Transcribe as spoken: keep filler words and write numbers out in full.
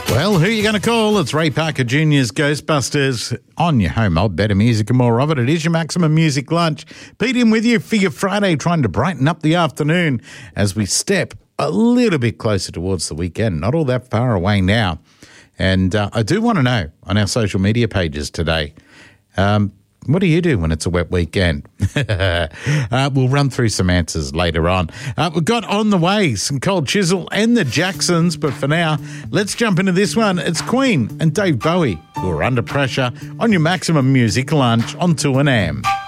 Well, who are you going to call? It's Ray Parker Junior's Ghostbusters on your home of better music and more of it. It is your Maximum Music Lunch. Pete in with you for your Friday, trying to brighten up the afternoon as we step a little bit closer towards the weekend. Not all that far away now. And uh, I do want to know on our social media pages today, um, what do you do when it's a wet weekend? uh, we'll run through some answers later on. Uh, we've got on the way some Cold Chisel and the Jacksons, but for now, let's jump into this one. It's Queen and Dave Bowie who are Under Pressure on your Maximum Music Lunch on two N M.